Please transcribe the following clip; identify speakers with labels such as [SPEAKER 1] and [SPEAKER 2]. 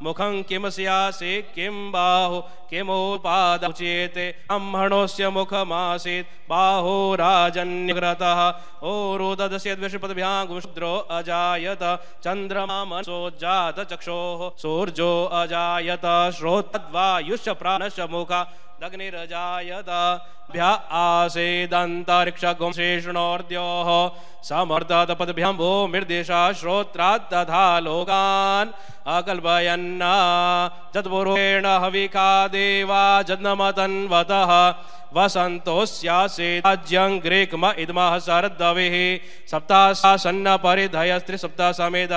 [SPEAKER 1] मुखं किम स्यासे किं बाहु किमोपादमुच्येते ब्राह्मणोऽस्य मुखमासीत् बाहो राजन्यग्रतः ओरुदस्यद्विषपद्भ्यां गुशूद्रो अजायत चन्द्रमा मनसोज्जात चक्षोः सूर्यो अजायत श्रोतद्वायुश्च प्राणश्च मुखा दग्निरजायत भ्या आसेदन्तरिक्षगुंशेषणोर्द्योः समर्दतपद्भ्यां भूमिर्दिशा श्रोत्रात् तथा लोकान् अकल्पयन् जद्पुरुषेण हविका देवा जन्मतन्वतः वसन्तोऽस्यासेदाज्यं ग्रीक्म इदमः शरदविः सप्तासासन्न परिधयस्त्रिसप्ताह समेत